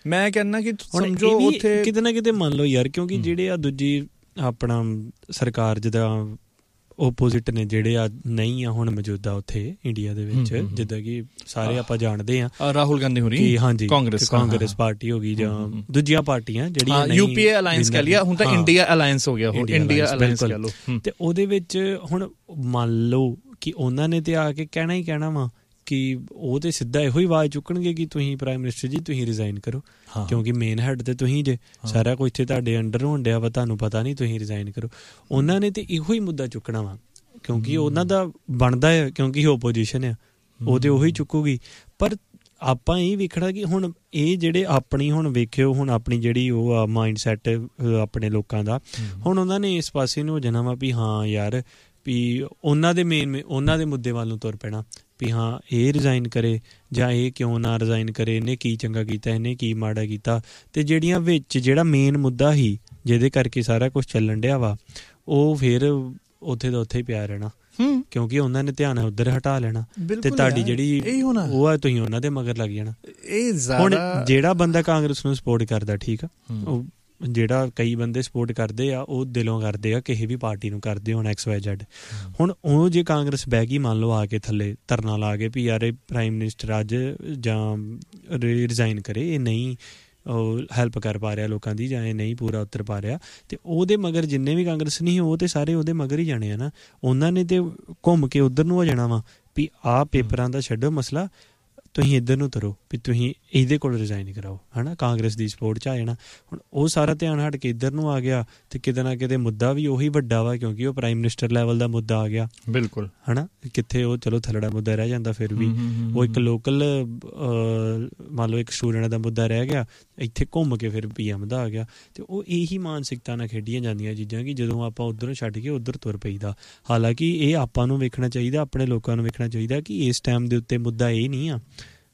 ਮੈਂ ਕਹਿੰਦਾ ਕਿ ਸਮਝੋ ਉੱਥੇ ਕਿਤੇ ਨਾ ਕਿਤੇ ਮੰਨ ਲਓ ਯਾਰ, ਕਿਉਂਕਿ ਜਿਹੜੇ ਆ ਦੂਜੀ ਆਪਣਾ ਸਰਕਾਰ ਜਿੱਦਾਂ ਓਪੋਜ਼ਿਟ ਨੇ ਜਿਹੜੇ ਆ ਨਹੀਂ ਆ ਹੁਣ ਮੌਜੂਦਾ ਉੱਥੇ ਇੰਡੀਆ ਦੇ ਵਿੱਚ, ਜਿੱਦਾਂ ਕਿ ਸਾਰੇ ਆਪਾਂ ਜਾਣਦੇ ਆ ਰਾਹੁਲ ਗਾਂਧੀ ਹੋਰੀ, ਹਾਂਜੀ ਕਾਂਗਰਸ ਕਾਂਗਰਸ ਪਾਰਟੀ ਹੋ ਗਈ ਜਾਂ ਦੂਜੀਆਂ ਪਾਰਟੀਆਂ ਜਿਹੜੀਆਂ ਯੂਪੀਏ ਅਲਾਈਅੰਸ ਕਹਿ ਲਿਆ, ਹੁਣ ਤਾਂ ਇੰਡੀਆ ਅਲਾਈਅੰਸ ਹੋ ਗਿਆ, ਉਹ ਇੰਡੀਆ ਅਲਾਈਅੰਸ ਕਹਿ ਲਓ। ਤੇ ਉਹਦੇ ਵਿੱਚ ਹੁਣ ਮੰਨ ਲਓ ਕਿ ਉਹਨਾਂ ਨੇ ਤੇ ਆ ਕੇ ਕਹਿਣਾ ਹੀ ਕਹਿਣਾ ਵਾ ਕਿ ਉਹ ਤੇ ਸਿੱਧਾ ਇਹੋ ਹੀ ਆਵਾਜ਼ ਚੁੱਕਣਗੇ ਕਿ ਤੁਸੀਂ ਪ੍ਰਾਈਮ ਮਿਨਿਸਟਰ ਜੀ ਤੁਸੀਂ ਰਿਜ਼ਾਈਨ ਕਰੋ, ਕਿਉਂਕਿ ਮੇਨ ਹੈਡ ਤੇ ਤੁਸੀਂ ਜੇ, ਸਾਰਾ ਕੁਝ ਇੱਥੇ ਤੁਹਾਡੇ ਅੰਡਰ ਹੋਣ ਡਿਆ ਵਾ, ਤੁਹਾਨੂੰ ਪਤਾ ਨਹੀਂ, ਤੁਸੀਂ ਰਿਜ਼ਾਈਨ ਕਰੋ। ਉਹਨਾਂ ਨੇ ਤੇ ਇਹੋ ਹੀ ਮੁੱਦਾ ਚੁੱਕਣਾ ਵਾ, ਕਿਉਂਕਿ ਉਹਨਾਂ ਦਾ ਬਣਦਾ ਹੈ, ਕਿਉਂਕਿ ਓਪੋਜੀਸ਼ਨ ਆ, ਉਹ ਤੇ ਉਹੀ ਚੁੱਕੂਗੀ। ਪਰ ਆਪਾਂ ਇਹ ਵੇਖਣਾ ਕਿ ਹੁਣ ਇਹ ਜਿਹੜੇ ਆਪਣੀ ਹੁਣ ਵੇਖਿਓ ਹੁਣ ਆਪਣੀ ਜਿਹੜੀ ਉਹ ਆ ਮਾਈਂਡ ਸੈਟ ਆਪਣੇ ਲੋਕਾਂ ਦਾ, ਹੁਣ ਉਹਨਾਂ ਨੇ ਇਸ ਪਾਸੇ ਨੂੰ ਹੋ ਜਾਣਾ ਵਾ ਵੀ ਹਾਂ ਯਾਰ ਵੀ ਉਹਨਾਂ ਦੇ ਮੇਨ ਉਹਨਾਂ ਦੇ ਮੁੱਦੇ ਵੱਲ ਨੂੰ ਤੁਰ ਪੈਣਾ ਵੀ ਹਾਂ ਇਹ ਰਿਜ਼ਾਈਨ ਕਰੇ ਜਾਂ ਇਹ ਕਿਉਂ ਨਾ ਰਿਜ਼ਾਈਨ ਕਰੇ, ਇਹਨੇ ਕੀ ਚੰਗਾ ਕੀਤਾ, ਇਹਨੇ ਕੀ ਮਾੜਾ ਕੀਤਾ। ਅਤੇ ਜਿਹੜੀਆਂ ਵਿੱਚ ਜਿਹੜਾ ਮੇਨ ਮੁੱਦਾ ਸੀ ਜਿਹਦੇ ਕਰਕੇ ਸਾਰਾ ਕੁਛ ਚੱਲਣ ਡਿਆ ਵਾ, ਉਹ ਫਿਰ ਉੱਥੇ ਦਾ ਉੱਥੇ ਹੀ ਪਿਆ ਰਹਿਣਾ, ਕਿਉਂਕਿ ਉਹਨਾਂ ਨੇ ਧਿਆਨ ਉੱਧਰ ਹਟਾ ਲੈਣਾ ਤੇ ਤੁਹਾਡੀ ਜਿਹੜੀ ਉਹ ਆ ਤੁਸੀਂ ਉਹਨਾਂ ਦੇ ਮਗਰ ਲੱਗ ਜਾਣਾ। ਹੁਣ ਜਿਹੜਾ ਬੰਦਾ ਕਾਂਗਰਸ ਨੂੰ ਸਪੋਰਟ ਕਰਦਾ, ਠੀਕ ਆ, ਉਹ ਜਿਹੜਾ ਕਈ ਬੰਦੇ ਸਪੋਰਟ ਕਰਦੇ ਆ ਉਹ ਦਿਲੋਂ ਕਰਦੇ ਆ, ਕਿਸੇ ਵੀ ਪਾਰਟੀ ਨੂੰ ਕਰਦੇ ਹੁਣ ਐਕਸ ਵਾਈ ਜ਼ੈਡ। ਹੁਣ ਉਹ ਜੇ ਕਾਂਗਰਸ ਬਹਿ ਗਈ ਮੰਨ ਲਓ ਆ ਕੇ ਥੱਲੇ ਧਰਨਾ ਲਾ ਕੇ ਵੀ ਯਾਰ ਇਹ ਪ੍ਰਾਈਮ ਮਿਨਿਸਟਰ ਅੱਜ ਜਾਂ ਰਿਜ਼ਾਈਨ ਕਰੇ, ਇਹ ਨਹੀਂ ਉਹ ਹੈਲਪ ਕਰ ਪਾ ਰਿਹਾ ਲੋਕਾਂ ਦੀ, ਜਾਂ ਇਹ ਨਹੀਂ ਪੂਰਾ ਉੱਤਰ ਪਾ ਰਿਹਾ, ਤੇ ਉਹਦੇ ਮਗਰ ਜਿੰਨੇ ਵੀ ਕਾਂਗਰਸ ਨਹੀਂ ਉਹ ਤੇ ਸਾਰੇ ਉਹਦੇ ਮਗਰ ਹੀ ਜਾਣੇ ਆ ਨਾ। ਉਹਨਾਂ ਨੇ ਤੇ ਘੁੰਮ ਕੇ ਉੱਧਰ ਨੂੰ ਹੋ ਜਾਣਾ ਵਾ ਵੀ ਆਹ ਪੇਪਰਾਂ ਦਾ ਛੱਡੋ ਮਸਲਾ, ਤੁਸੀਂ ਇੱਧਰ ਨੂੰ ਤੁਰੋ ਵੀ ਤੁਸੀਂ ਇਹਦੇ ਕੋਲ ਰਿਜ਼ਾਈਨ ਕਰਾਓ, ਹੈ ਨਾ, ਕਾਂਗਰਸ ਦੀ ਸਪੋਰਟ 'ਚ ਆ ਜਾਣਾ। ਹੁਣ ਉਹ ਸਾਰਾ ਧਿਆਨ ਹਟ ਕੇ ਇੱਧਰ ਨੂੰ ਆ ਗਿਆ ਅਤੇ ਕਿਤੇ ਨਾ ਕਿਤੇ ਮੁੱਦਾ ਵੀ ਉਹੀ ਵੱਡਾ ਵਾ, ਕਿਉਂਕਿ ਉਹ ਪ੍ਰਾਈਮ ਮਿਨਿਸਟਰ ਲੈਵਲ ਦਾ ਮੁੱਦਾ ਆ ਗਿਆ। ਬਿਲਕੁਲ, ਹੈ ਨਾ, ਕਿੱਥੇ ਉਹ ਚਲੋ ਥੱਲੜਾ ਮੁੱਦਾ ਰਹਿ ਜਾਂਦਾ, ਫਿਰ ਵੀ ਉਹ ਇੱਕ ਲੋਕਲ ਮੰਨ ਲਓ ਇੱਕ ਸਟੂਡੈਂਟ ਦਾ ਮੁੱਦਾ ਰਹਿ ਗਿਆ, ਇੱਥੇ ਘੁੰਮ ਕੇ ਫਿਰ ਪੀ ਐਮ ਦਾ ਆ ਗਿਆ। ਅਤੇ ਉਹ ਇਹੀ ਮਾਨਸਿਕਤਾ ਨਾਲ ਖੇਡੀਆਂ ਜਾਂਦੀਆਂ ਚੀਜ਼ਾਂ ਕਿ ਜਦੋਂ ਆਪਾਂ ਉੱਧਰੋਂ ਛੱਡ ਕੇ ਉੱਧਰ ਤੁਰ ਪਈਦਾ। ਹਾਲਾਂਕਿ ਇਹ ਆਪਾਂ ਨੂੰ ਵੇਖਣਾ ਚਾਹੀਦਾ, ਆਪਣੇ ਲੋਕਾਂ ਨੂੰ ਵੇਖਣਾ ਚਾਹੀਦਾ ਕਿ ਇਸ ਟਾਈਮ ਦੇ ਉੱਤੇ ਮੁੱਦਾ ਇਹ ਨਹੀਂ ਆ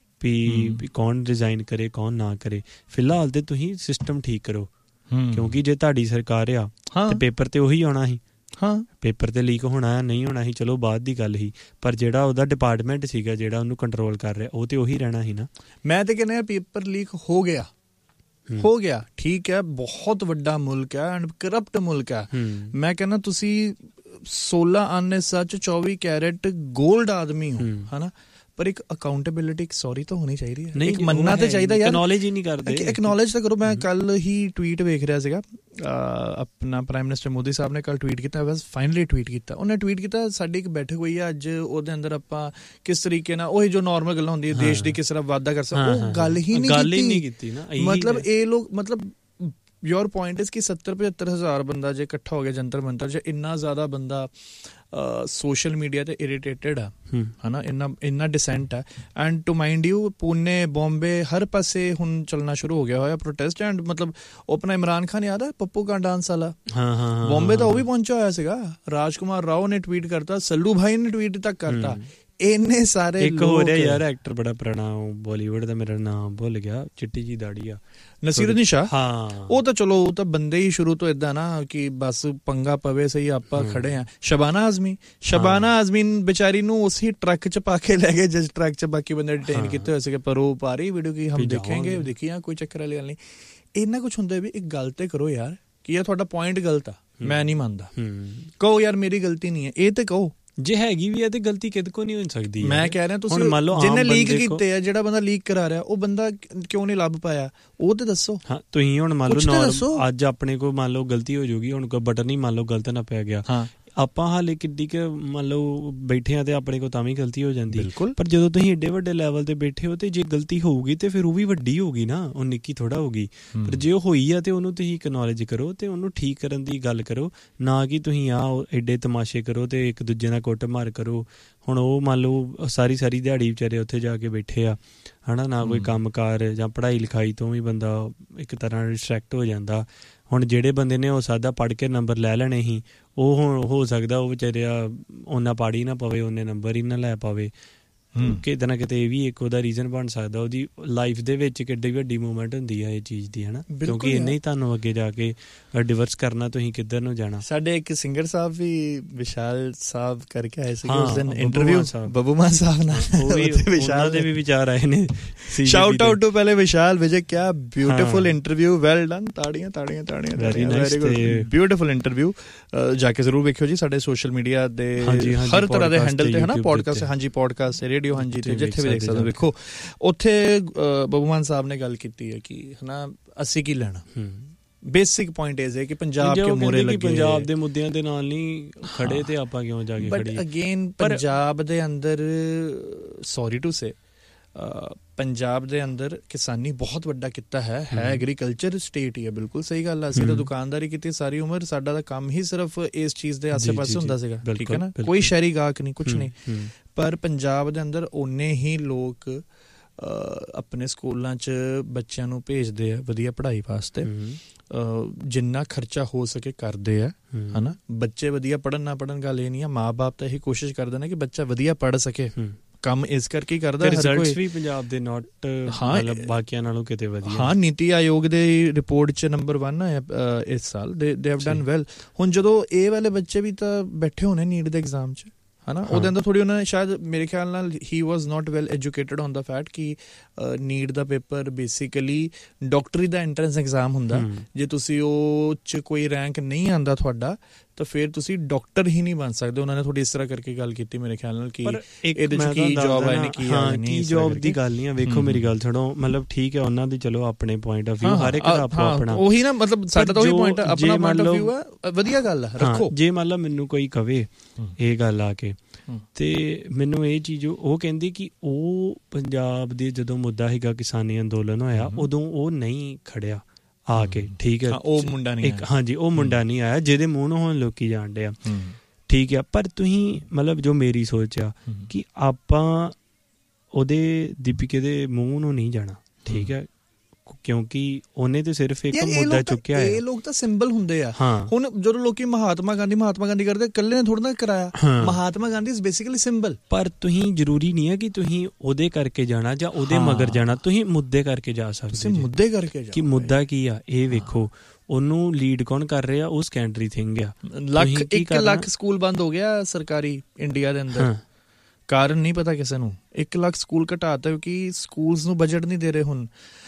ਵੀ ਕੌਣ ਰਿਜ਼ਾਈਨ ਕਰੇ ਕੌਣ ਨਾ ਕਰੇ। ਫਿਲਹਾਲ ਤੇ ਤੁਸੀਂ ਸਿਸਟਮ ਠੀਕ ਕਰੋ, ਕਿਉਂਕਿ ਜੇ ਤੁਹਾਡੀ ਸਰਕਾਰ ਆ ਤੇ ਪੇਪਰ ਤੇ ਉਹੀ ਆਉਣਾ ਸੀ, ਹਾਂ ਪੇਪਰ ਤੇ ਲੀਕ ਹੋਣਾ ਨਹੀਂ ਹੋਣਾ ਸੀ ਚਲੋ ਬਾਅਦ ਦੀ ਗੱਲ ਸੀ, ਪਰ ਜਿਹੜਾ ਉਹਦਾ ਡਿਪਾਰਟਮੈਂਟ ਸੀਗਾ ਜਿਹੜਾ ਉਹਨੂੰ ਕੰਟਰੋਲ ਕਰ ਰਿਹਾ ਉਹ ਤੇ ਉਹੀ ਰਹਿਣਾ ਸੀ ਨਾ। ਮੈਂ ਤੇ ਕਹਿੰਦਾ ਪੇਪਰ ਲੀਕ ਹੋ ਗਿਆ ਹੋ ਗਿਆ ਠੀਕ ਹੈ, ਬਹੁਤ ਵੱਡਾ ਮੁਲਕ ਹੈ ਐਂਡ ਕਰਪਟ ਮੁਲਕ ਹੈ। ਮੈਂ ਕਹਿੰਦਾ ਤੁਸੀਂ ਸੋਲਾਂ ਆਨੇ ਸੱਚ ਚੌਵੀ ਕੈਰੇਟ ਗੋਲਡ ਆਦਮੀ ਹੋ, ਹਨਾ, ਪਰ ਇੱਕ ਅਕਾਊਂਟੇਬਿਲਿਟੀ ਸੌਰੀ ਤਾਂ ਹੋਣੀ ਚਾਹੀਦੀ ਹੈ, ਇੱਕ ਮੰਨਣਾ ਤਾਂ ਚਾਹੀਦਾ ਯਾਰ, ਐਕਨੋਲੇਜ ਹੀ ਨਹੀਂ ਕਰਦੇ, ਐਕਨੋਲੇਜ ਤਾਂ ਕਰੋ। ਮੈਂ ਕੱਲ ਹੀ ਟਵੀਟ ਵੇਖ ਰਿਹਾ ਸੀਗਾ, ਆਪਣਾ ਪ੍ਰਾਈਮ ਮਿਨਿਸਟਰ ਮੋਦੀ ਸਾਹਿਬ ਨੇ ਕੱਲ ਟਵੀਟ ਕੀਤਾ, ਬਸ ਫਾਈਨਲੀ ਟਵੀਟ ਕੀਤਾ ਉਹਨੇ, ਟਵੀਟ ਕੀਤਾ ਸਾਡੀ ਇੱਕ ਬੈਠਕ ਹੋਈ ਆ ਅੱਜ, ਉਹਦੇ ਅੰਦਰ ਆਪਾਂ ਕਿਸ ਤਰੀਕੇ ਨਾਲ ਉਹੀ ਜੋ ਨੋਰਮਲ ਗੱਲਾਂ ਹੁੰਦੀਆਂ ਦੇਸ਼ ਦੀ ਕਿਸ ਤਰ੍ਹਾਂ ਵਾਧਾ ਕਰ ਸਕਦਾ, ਉਹ ਗੱਲ ਹੀ ਨਹੀਂ ਕੀਤੀ। ਮਤਲਬ ਇਹ ਲੋਕ ਮਤਲਬ ਯੋਰ ਪੁਆਇੰਟ ਇਜ਼ ਕਿ ਸੱਤਰ ਪਝੱਤਰ ਹਜ਼ਾਰ ਬੰਦਾ ਜੇ ਇਕੱਠਾ ਹੋ ਗਿਆ ਜੰਤਰ ਮੰਤਰ 'ਚ, ਇੰਨਾ ਜ਼ਿਆਦਾ ਬੰਦਾ ਸੋਸ਼ਲ ਮੀਡੀਆ ਤੇ ਇਰੀਟੇਟਡ ਆ, ਹੈ ਨਾ, ਇੰਨਾ ਇੰਨਾ ਡਿਸੈਂਟ ਹੈ। And to mind you Pune Bombay ਹਰ ਪਾਸੇ ਹੁਣ ਚੱਲਣਾ ਸ਼ੁਰੂ ਹੋ ਗਿਆ ਹੋਇਆ ਪ੍ਰੋਟੈਸਟ। ਐਂਡ ਮਤਲਬ ਉਹ ਆਪਣਾ ਇਮਰਾਨ ਖਾਨ ਯਾਦ ਹੈ ਪੱਪੂ ਕਾ ਡਾਂਸ ਵਾਲਾ, ਬੰਬੇ ਤਾਂ ਉਹ ਵੀ ਪਹੁੰਚਿਆ ਹੋਇਆ ਸੀਗਾ, ਰਾਜਕੁਮਾਰ ਰਾਓ ਨੇ ਟਵੀਟ ਕਰਤਾ, ਸੱਲੂ ਭਾਈ ਨੇ ਟਵੀਟ ਤੱਕ ਕਰਤਾ, ਇੰਨੇ ਸਾਰੇ। ਇੱਕ ਹੋ ਰਿਹਾ ਯਾਰ ਐਕਟਰ ਬੜਾ ਪੁਰਾਣਾ ਬਾਲੀਵੁੱਡ ਦਾ, ਮੇਰਾ ਨਾਮ ਭੁੱਲ ਗਿਆ, ਚਿੱਟੀ ਜੀ ਦਾੜੀ ਆ, ਨਸੀਰੁਦੀਨ ਸ਼ਾਹ। ਹਾਂ ਉਹ ਤਾਂ ਚਲੋ ਉਹ ਤਾਂ ਬੰਦੇ ਹੀ ਸ਼ੁਰੂ ਤੋਂ ਏਦਾਂ ਨਾ ਕਿ ਬਸ ਪੰਗਾ ਪਵੇ ਸਹੀ ਆਪਾਂ ਖੜੇ ਆ। ਸ਼ਬਾਨਾ ਆਜ਼ਮੀ ਸ਼ਬਾਨਾ ਆਜ਼ਮੀ ਵਿਚਾਰੀ ਨੂੰ ਉਸੇ ਟਰੱਕ 'ਚ ਪਾ ਕੇ ਲੈ ਗਏ ਜਿਸ ਟਰੱਕ 'ਚ ਬਾਕੀ ਬੰਦੇ ਡਿਟੇਨ ਕੀਤੇ ਹੋਏ ਸੀਗੇ, ਪਰ ਉਹ ਪਾ ਰਹੀ ਵੀਡੀਓ ਕਿ ਹਮ ਦੇਖਾਂਗੇ ਦੇਖੀਆਂ, ਕੋਈ ਚੱਕਰ ਵਾਲੀ ਗੱਲ ਨਹੀਂ। ਇੰਨਾ ਕੁਛ ਹੁੰਦਾ ਵੀ ਇੱਕ ਗੱਲ ਤੇ ਕਰੋ ਯਾਰ ਕਿ ਇਹ ਤੁਹਾਡਾ ਪੁਆਇੰਟ ਗਲਤ ਆ, ਮੈਂ ਨਹੀਂ ਮੰਨਦਾ, ਕਹੋ ਯਾਰ ਮੇਰੀ ਗਲਤੀ ਨਹੀਂ ਹੈ, ਇਹ ਤੇ ਕਹੋ। ਜੇ ਹੈਗੀ ਵੀ ਹੈ ਤੇ ਗਲਤੀ ਕਿਹਦੇ ਕੋ ਨਹੀਂ ਹੋ ਸਕਦੀ। ਮੈਂ ਕਹਿ ਰਿਹਾ ਤੁਸੀਂ ਜਿਹਨੇ ਲੀਕ ਕੀਤੇ ਆ, ਜਿਹੜਾ ਬੰਦਾ ਲੀਕ ਕਰਾ ਰਿਹਾ ਉਹ ਬੰਦਾ ਕਿਉਂ ਨਹੀਂ ਲੱਭ ਪਾਇਆ, ਉਹ ਤੇ ਦੱਸੋ। ਹਾਂ ਤੁਸੀਂ ਹੁਣ ਮੰਨ ਲਓ ਅੱਜ ਆਪਣੇ ਕੋਲ ਮੰਨ ਲਓ ਗਲਤੀ ਹੋ ਜਾਊਗੀ, ਹੁਣ ਕੋਈ ਬਟਨ ਹੀ ਮੰਨ ਲਓ ਗਲਤ ਨਾ ਪੈ ਗਿਆ, ਆਪਾਂ ਹਾਲੇ ਕਿੱਡੀ ਕੁ ਮੰਨ ਲਓ ਬੈਠੇ ਆ ਤੇ ਆਪਣੇ ਕੋਲ ਤਾਂ ਵੀ ਗਲਤੀ ਹੋ ਜਾਂਦੀ। ਪਰ ਜਦੋਂ ਤੁਸੀਂ ਏਡੇ ਵੱਡੇ ਲੈਵਲ ਤੇ ਬੈਠੇ ਹੋ ਤੇ ਜੇ ਗਲਤੀ ਹੋਊਗੀ ਤੇ ਫਿਰ ਉਹ ਵੀ ਵੱਡੀ ਹੋਊਗੀ ਨਾ, ਉਹ ਨਿੱਕੀ ਥੋੜਾ ਹੋਊਗੀ। ਪਰ ਜੇ ਉਹ ਹੋਈ ਆ ਤੇ ਉਹਨੂੰ ਤੁਸੀਂ ਐਕਨੋਲੇਜ ਕਰੋ ਤੇ ਉਹਨੂੰ ਠੀਕ ਕਰਨ ਦੀ ਗੱਲ ਕਰੋ, ਨਾ ਕਿ ਤੁਸੀਂ ਆ ਏਡੇ ਤਮਾਸ਼ੇ ਕਰੋ ਤੇ ਇੱਕ ਦੂਜੇ ਨਾਲ ਕੁੱਟ ਮਾਰ ਕਰੋ। ਹੁਣ ਉਹ ਮੰਨ ਲਓ ਸਾਰੀ ਸਾਰੀ ਦਿਹਾੜੀ ਵਿਚਾਰੇ ਉੱਥੇ ਜਾ ਕੇ ਬੈਠੇ ਆ, ਹੈ ਨਾ, ਨਾ ਕੋਈ ਕੰਮ ਕਾਰ ਜਾਂ ਪੜ੍ਹਾਈ ਲਿਖਾਈ ਤੋਂ ਵੀ ਬੰਦਾ ਇੱਕ ਤਰ੍ਹਾਂ ਡਿਸਟਰੈਕਟ ਹੋ ਜਾਂਦਾ। ਹੁਣ ਜਿਹੜੇ ਬੰਦੇ ਨੇ ਉਹ ਸਾਦਾ ਪੜ੍ਹ ਕੇ ਨੰਬਰ ਲੈ ਲੈਣੇ ਸੀ, ਉਹ ਹੁਣ ਹੋ ਸਕਦਾ ਉਹ ਵਿਚਾਰਿਆ ਓਨਾ ਪੜ੍ਹ ਹੀ ਨਾ ਪਵੇ, ਉਹਨੇ ਨੰਬਰ ਹੀ ਨਾ ਲੈ ਪਾਵੇ, ਕਿਤੇ ਨਾ ਕਿਤੇ ਇਹ ਵੀ ਇੱਕ ਉਹਦਾ ਰੀਜ਼ਨ ਬਣ ਸਕਦਾ ਉਹਦੀ ਲਾਈਫ ਦੇ ਵਿੱਚ ਕਿੱਡੀ ਵੱਡੀ ਮੂਵਮੈਂਟ ਹੁੰਦੀ ਆ ਇਹ ਚੀਜ਼ ਦੀ, ਹੈ ਨਾ, ਕਿਉਂਕਿ ਇੰਨੇ ਹੀ ਤੁਹਾਨੂੰ ਅੱਗੇ ਜਾ ਕੇ ਡਿਵਰਸ ਕਰਨਾ, ਤੁਸੀਂ ਕਿੱਧਰ ਨੂੰ ਜਾਣਾ। ਸਾਡੇ ਇੱਕ ਸਿੰਗਰ ਸਾਹਿਬ ਵੀ ਵਿਸ਼ਾਲ ਸਾਹਿਬ ਕਰਕੇ ਆਏ ਸੀਗੇ ਉਸ ਦਿਨ ਇੰਟਰਵਿਊ, ਬੱਬੂ ਮਾਨ ਸਾਹਿਬ ਨਾਲ, ਵਿਸ਼ਾਲ ਦੇ ਵੀ ਵਿਚਾਰ ਆਏ ਨੇ। ਸ਼ਾਊਟ ਆਊਟ ਟੂ ਪਹਿਲੇ ਵਿਸ਼ਾਲ ਵਿਜੇ, ਕਿਆ ਬਿਊਟੀਫੁਲ ਇੰਟਰਵਿਊ, ਵੈਲ ਡਨ, ਤਾੜੀਆਂ ਤਾੜੀਆਂ ਤਾੜੀਆਂ, ਵੈਰੀ ਨਾਈਸ, ਬਿਊਟੀਫੁਲ ਇੰਟਰਵਿਊ। ਜਾ ਕੇ ਜ਼ਰੂਰ ਵੇਖਿਓ ਜੀ ਸਾਡੇ ਸੋਸ਼ਲ ਮੀਡੀਆ ਦੇ ਹਰ ਤਰ੍ਹਾਂ ਦੇ ਹੈਂਡਲ ਤੇ, ਹੈ ਨਾ, ਪੋਡਕਾਸਟ, ਹਾਂਜੀ ਪੋਡਕਾਸਟ, ਰੇਡੀਓ, ਹਾਂਜੀ, ਤੇ ਜਿੱਥੇ ਵੀ ਦੇਖ ਸਕਦੇ ਵੇਖੋ। ਉੱਥੇ ਬੱਬੂ ਮਾਨ ਸਾਹਿਬ ਨੇ ਗੱਲ ਕੀਤੀ ਹੈ ਕਿ ਹੈ ਨਾ ਅਸੀਂ ਕੀ ਲੈਣਾ। ਬੇਸਿਕ ਪੁਆਇੰਟ ਇਹ ਹੈ ਕਿ ਪੰਜਾਬ ਕੇ ਮੂਹਰੇ ਲੱਗੇ, ਪੰਜਾਬ ਦੇ ਮੁੱਦਿਆਂ ਦੇ ਨਾਲ ਨਹੀਂ ਖੜੇ ਤੇ ਆਪਾਂ ਕਿਉਂ ਜਾ ਕੇ ਖੜੀਏ। ਬਟ ਅਗੇਨ ਪੰਜਾਬ ਦੇ ਅੰਦਰ, ਸੌਰੀ ਟੂ ਸੇ, ਪੰਜਾਬ ਦੇ ਅੰਦਰ ਕਿਸਾਨੀ ਬਹੁਤ ਵੱਡਾ ਕਿੱਤਾ ਹੈ, ਹੈ ਐਗਰੀਕਲਚਰ ਸਟੇਟ ਹੀ ਹੈ, ਬਿਲਕੁਲ ਸਹੀ ਗੱਲ ਹੈ। ਅਸੀਂ ਤਾਂ ਦੁਕਾਨਦਾਰੀ ਕੀਤੀ ਸਾਰੀ ਉਮਰ, ਸਾਡਾ ਤਾਂ ਕੰਮ ਹੀ ਸਿਰਫ ਇਸ ਚੀਜ਼ ਦੇ ਆਸੇ ਪਾਸੇ ਹੁੰਦਾ ਸੀਗਾ, ਠੀਕ ਹੈ ਨਾ, ਕੋਈ ਸ਼ਹਿਰੀ ਗਾਹਕ ਨਹੀਂ, ਕੁਛ ਨਹੀਂ। ਪਰ ਪੰਜਾਬ ਦੇ ਅੰਦਰ ਓਨੇ ਹੀ ਲੋਕ ਆਪਣੇ ਸਕੂਲਾਂ 'ਚ ਬੱਚਿਆਂ ਨੂੰ ਭੇਜਦੇ ਆ ਵਧੀਆ ਪੜ੍ਹਾਈ ਵਾਸਤੇ, ਜਿੰਨਾ ਖਰਚਾ ਹੋ ਸਕੇ ਕਰਦੇ ਆ, ਹੈ ਨਾ। ਬੱਚੇ ਵਧੀਆ ਪੜ੍ਹਨ ਨਾ ਪੜ੍ਹਨ ਗੱਲ ਇਹ ਨਹੀਂ ਆ, ਮਾਂ ਬਾਪ ਤਾਂ ਇਹੀ ਕੋਸ਼ਿਸ਼ ਕਰਦੇ ਨੇ ਕਿ ਬੱਚਾ ਵਧੀਆ ਪੜ੍ਹ ਸਕੇ, ਕੰਮ ਇਸ ਕਰਕੇ ਕਰਦਾ। ਰਿਜ਼ਲਟਸ ਵੀ ਪੰਜਾਬ ਦੇ ਨਾਟ ਮਤਲਬ ਬਾਕੀਆਂ ਨਾਲੋਂ ਕਿਤੇ ਵਧੀਆ। ਹਾਂ, ਨੀਤੀ ਆਯੋਗ ਦੇ ਰਿਪੋਰਟ 'ਚ ਨੰਬਰ ਵਨ ਆਇਆ ਇਸ ਸਾਲ, ਦੇ ਦੇ ਹੈਵ ਡਨ ਵੈਲ। ਹੁਣ ਜਦੋਂ ਇਹ ਵਾਲੇ ਬੱਚੇ ਵੀ ਤਾਂ ਬੈਠੇ ਹੋਣੇ ਨੀਟ ਦੇ ਐਗਜ਼ਾਮ 'ਚ, ਹੈ ਨਾ, ਉਹਦੇ ਅੰਦਰ ਥੋੜ੍ਹੀ ਉਹਨਾਂ ਨੇ ਸ਼ਾਇਦ ਮੇਰੇ ਖਿਆਲ ਨਾਲ ਹੀ ਵਾਜ਼ ਨਾਟ well educated on the fact ਕਿ ਨੀਟ ਦਾ ਪੇਪਰ ਬੇਸਿਕਲੀ ਡਾਕਟਰੀ ਦਾ ਐਂਟਰੈਂਸ ਐਗਜ਼ਾਮ ਹੁੰਦਾ। ਜੇ ਤੁਸੀਂ ਉਹ 'ਚ ਕੋਈ ਰੈਂਕ ਨਹੀਂ ਆਉਂਦਾ ਤੁਹਾਡਾ ਤਾਂ ਫਿਰ ਤੁਸੀਂ ਡਾਕਟਰ ਹੀ ਨਹੀਂ ਬਣ ਸਕਦੇ। ਉਹਨਾਂ ਨੇ ਥੋੜੀ ਇਸ ਤਰ੍ਹਾਂ ਕਰਕੇ ਗੱਲ ਕੀਤੀ ਮੇਰੇ ਖਿਆਲ ਨਾਲ ਕਿ ਇਹਦੇ 'ਚ ਕੀ ਜੋਬ ਆਈ ਨਹੀਂ, ਕੀ ਆ ਨਹੀਂ, ਜੋਬ ਦੀ ਗੱਲ ਨਹੀਂ ਆ। ਵੇਖੋ ਮੇਰੀ ਗੱਲ ਸੁਣੋ, ਮਤਲਬ ਠੀਕ ਹੈ ਉਹਨਾਂ ਦੀ ਚਲੋ ਆਪਣੇ ਪੁਆਇੰਟ ਆਫ ਵਿਊ, ਹਰ ਇੱਕ ਦਾ ਆਪਣਾ ਆਪਣਾ, ਉਹੀ ਨਾ, ਮਤਲਬ ਸਾਡਾ ਤਾਂ ਉਹੀ ਪੁਆਇੰਟ, ਆਪਣਾ ਪੁਆਇੰਟ ਆਫ ਵਿਊ ਆ, ਵਧੀਆ ਗੱਲ ਆ, ਰੱਖੋ। ਜੇ ਮੰਨ ਲਓ ਮੈਨੂੰ ਕੋਈ ਕਵੇ ਇਹ ਗੱਲ ਆ ਕੇ, ਤੇ ਮੈਨੂੰ ਇਹ ਚੀਜ਼ ਉਹ ਕਹਿੰਦੀ ਕਿ ਉਹ ਪੰਜਾਬ ਦੇ ਜਦੋਂ ਮੁੱਦਾ ਹੈਗਾ ਕਿਸਾਨੀ ਅੰਦੋਲਨ ਹੋਇਆ ਉਦੋਂ ਉਹ ਨਹੀਂ ਖੜਿਆ ਆ ਕੇ, ਠੀਕ ਹੈ, ਉਹ ਮੁੰਡਾ ਨਹੀਂ, ਹਾਂਜੀ ਉਹ ਮੁੰਡਾ ਨਹੀਂ ਆਇਆ ਜਿਹਦੇ ਮੂੰਹ ਨੂੰ ਹੁਣ ਲੋਕੀ ਜਾਣਦੇ ਆ, ਠੀਕ ਆ। ਪਰ ਤੁਸੀਂ ਮਤਲਬ ਜੋ ਮੇਰੀ ਸੋਚ ਆ ਕਿ ਆਪਾਂ ਉਹਦੇ ਦੀਪਿਕੇ ਦੇ ਮੂੰਹ ਨੂੰ ਨਹੀਂ ਜਾਣਾ, ਠੀਕ ਹੈ, ਕਿਉਂਕਿ ਉਹਨੇ ਤੇ ਸਿਰਫ ਇੱਕ ਮੁੱਦਾ ਚੁੱਕਿਆ ਹੈ। ਇਹ ਲੋਕ ਤਾਂ ਸਿੰਬਲ ਹੁੰਦੇ ਆ। ਹੁਣ ਜਦੋਂ ਲੋਕੀ ਮਹਾਤਮਾ ਗਾਂਧੀ ਮਹਾਤਮਾ ਗਾਂਧੀ ਕਰਦੇ, ਇਕੱਲੇ ਨੇ ਥੋੜਾ ਨਾ ਕਰਾਇਆ, Mahatma Gandhi is basically symbol. ਪਰ ਤੁਸੀਂ ਜ਼ਰੂਰੀ ਨਹੀਂ ਹੈ ਕਿ ਤੁਸੀਂ ਉਹਦੇ ਕਰਕੇ ਜਾਣਾ ਜਾਂ ਉਹਦੇ ਮਗਰ ਜਾਣਾ, ਤੁਸੀਂ ਮੁੱਦੇ ਕਰਕੇ ਜਾ ਸਕਦੇ, ਤੁਸੀਂ ਮੁੱਦੇ ਕਰਕੇ ਜਾਓ ਕਿ ਮੁੱਦਾ ਕੀ ਆ ਇਹ ਵੇਖੋ। ਉਹਨੂੰ ਲੀਡ ਕੌਣ ਕਰ ਰਿਹਾ, ਉਹ ਸੈਕੰਡਰੀ ਥਿੰਗ ਆ। ਲੱਖ ਇੱਕ ਲੱਖ ਸਕੂਲ ਬੰਦ ਹੋ ਗਿਆ ਸਰਕਾਰੀ ਇੰਡੀਆ ਦੇ ਅੰਦਰ, ਕਾਰਨ ਨਹੀਂ ਪਤਾ ਕਿਸੇ ਨੂੰ। ਇੱਕ ਲੱਖ ਸਕੂਲ ਘਟਾਤਾ ਕਿਉਂਕਿ ਸਕੂਲਸ ਨੂੰ ਬਜਟ ਨਹੀਂ ਦੇ ਰਹੇ। ਹੁਣ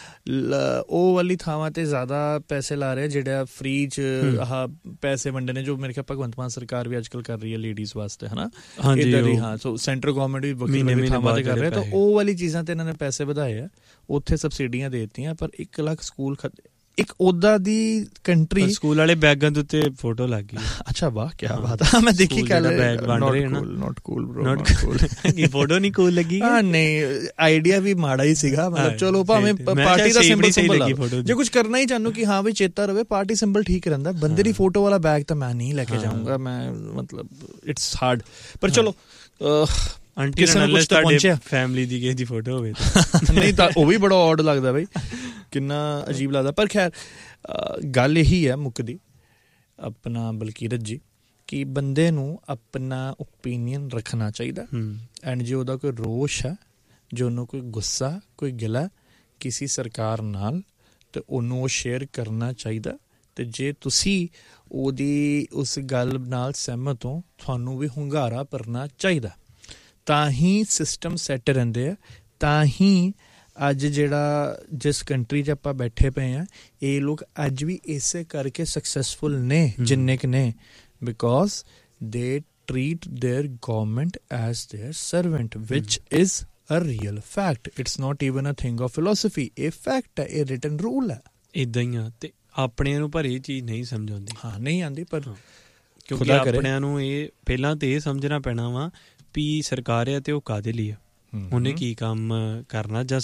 ਉਹ ਵਾਲੀ ਥਾਵਾਂ ਤੇ ਜ਼ਿਆਦਾ ਪੈਸੇ ਲਾ ਰਹੇ ਜਿਹੜਾ ਫ੍ਰੀ 'ਚ ਆਹ ਪੈਸੇ ਵੰਡੇ ਨੇ, ਜੋ ਮੇਰੇ ਖਿਆਲ ਭਗਵੰਤ ਮਾਨ ਸਰਕਾਰ ਵੀ ਅੱਜ ਕੱਲ੍ਹ ਕਰ ਰਹੀ ਹੈ ਲੇਡੀਜ਼ ਵਾਸਤੇ, ਹੈ ਨਾ, ਇੱਧਰ ਹੀ। ਹਾਂ, ਸੋ ਸੈਂਟਰ ਗਵਰਨਮੈਂਟ ਵੀ ਵੱਖਰੀ ਥਾਵਾਂ ਤੇ ਕਰ ਰਿਹਾ, ਤਾਂ ਉਹ ਵਾਲੀ ਚੀਜ਼ਾਂ ਤੇ ਇਹਨਾਂ ਨੇ ਪੈਸੇ ਵਧਾਏ ਆ, ਉੱਥੇ ਸਬਸਿਡੀਆਂ ਦੇ ਦਿੱਤੀਆਂ। ਪਰ ਇੱਕ ਲੱਖ ਸਕੂਲ ਇੱਕ ਉਹਦਾ ਦੀ ਕੰਟਰੀ, ਸਕੂਲ ਵਾਲੇ ਬੈਗਾਂ ਦੇ ਉੱਤੇ ਫੋਟੋ ਲੱਗ ਗਈ। ਅੱਛਾ, ਵਾਹ, ਕੀ ਬਾਤ ਆ, ਮੈਂ ਦੇਖੀ ਕੱਲ ਬੈਗ ਬਣ ਰਹੇ ਨਾ। ਨਾਟ ਕੂਲ ਬ్రో, ਨਾਟ ਕੂਲ, ਇਹ ਫੋਟੋ ਨਹੀਂ ਕੂਲ ਲੱਗੀ। ਹਾਂ, ਨਹੀਂ, ਆਈਡੀਆ ਵੀ ਮਾੜਾ ਹੀ ਸੀਗਾ, ਮਤਲਬ ਚਲੋ ਭਾਵੇਂ ਪਾਰਟੀ ਦਾ ਸਿੰਬਲ ਸਿੰਬਲ, ਜੇ ਕੁਝ ਕਰਨਾ ਹੀ ਚਾਹਨੂੰ ਕਿ ਹਾਂ ਵੀ ਚੇਤਾ ਰਵੇ, ਪਾਰਟੀ ਸਿੰਬਲ ਠੀਕ ਰਹਿੰਦਾ। ਬੰਦੇ ਦੀ ਫੋਟੋ ਵਾਲਾ ਬੈਗ ਤਾਂ ਮੈਂ ਨਹੀਂ ਲੈ ਕੇ ਜਾਊਂਗਾ, ਮੈਂ ਮਤਲਬ ਇਟਸ ਹਾਰਡ। ਪਰ ਚਲੋ ਆਂਟੀ ਨਾਲ ਕੁਝ ਤਾਂ ਪਹੁੰਚਿਆ, ਫੈਮਿਲੀ ਦੀ ਕਿਸੇ ਦੀ ਫੋਟੋ ਹੋਵੇ ਨਹੀਂ ਤਾਂ ਉਹ ਵੀ ਬੜਾ ਔਡ ਲੱਗਦਾ ਬਈ, ਕਿੰਨਾ ਅਜੀਬ ਲੱਗਦਾ। ਪਰ ਖੈਰ ਗੱਲ ਇਹੀ ਹੈ ਮੁੱਕਦੀ ਆਪਣਾ ਬਲਕੀਰਤ ਜੀ ਕਿ ਬੰਦੇ ਨੂੰ ਆਪਣਾ ਓਪੀਨੀਅਨ ਰੱਖਣਾ ਚਾਹੀਦਾ, ਐਂਡ ਜੇ ਉਹਦਾ ਕੋਈ ਰੋਸ਼ ਹੈ, ਜੇ ਉਹਨੂੰ ਕੋਈ ਗੁੱਸਾ, ਕੋਈ ਗਿਲਾ ਕਿਸੇ ਸਰਕਾਰ ਨਾਲ, ਤੇ ਉਹਨੂੰ ਉਹ ਸ਼ੇਅਰ ਕਰਨਾ ਚਾਹੀਦਾ। ਤੇ ਜੇ ਤੁਸੀਂ ਉਹਦੀ ਉਸ ਗੱਲ ਨਾਲ ਸਹਿਮਤ ਹੋ, ਤੁਹਾਨੂੰ ਵੀ ਹੁੰਗਾਰਾ ਭਰਨਾ ਚਾਹੀਦਾ। ਤਾਂ ਹੀ ਸਿਸਟਮ ਸੈੱਟ ਰਹਿੰਦੇ ਆ, ਤਾਂ ਹੀ ਅੱਜ ਜਿਹੜਾ ਜਿਸ ਕੰਟਰੀ 'ਚ ਆਪਾਂ ਬੈਠੇ ਪਏ ਹਾਂ, ਇਹ ਲੋਕ ਅੱਜ ਵੀ ਇਸੇ ਕਰਕੇ ਸਕਸੈਸਫੁਲ ਨੇ ਜਿੰਨੇ ਕੁ ਨੇ, ਬਿਕੋਜ਼ ਦੇ treat there government as there servant, which is a real fact. It's not even a thing of philosophy, ਇਹ ਫੈਕਟ ਹੈ, ਇਹ ਰਿਟਨ ਰੂਲ ਹੈ। ਇੱਦਾਂ ਹੀ ਆ। ਤੇ ਆਪਣਿਆਂ ਨੂੰ ਪਰ ਇਹ ਚੀਜ਼ ਨਹੀਂ ਸਮਝ ਆਉਂਦੀ। ਹਾਂ, ਨਹੀਂ ਆਉਂਦੀ, ਪਰ ਕਿਉਂਕਿ ਆਪਣਿਆਂ ਨੂੰ ਇਹ ਪਹਿਲਾਂ ਤਾਂ ਇਹ ਸਮਝਣਾ ਪੈਣਾ ਵਾ ਵੀ ਸਰਕਾਰ ਆ ਤੇ ਉਹ ਕਾਹਦੇ ਲਈ ਆ, ਉਹਨੇ ਕੀ ਕੰਮ ਕਰਨਾ, ਜਾਂ